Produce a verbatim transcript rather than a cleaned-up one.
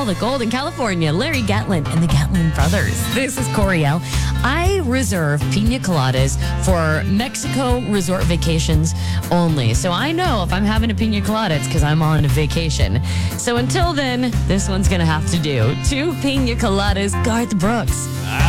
Solid Gold in California, Larry Gatlin and the Gatlin Brothers. This is Coriel. I reserve pina coladas for Mexico resort vacations only. So I know if I'm having a pina colada, it's because I'm on a vacation. So until then, this one's going to have to do. Two pina coladas, Garth Brooks.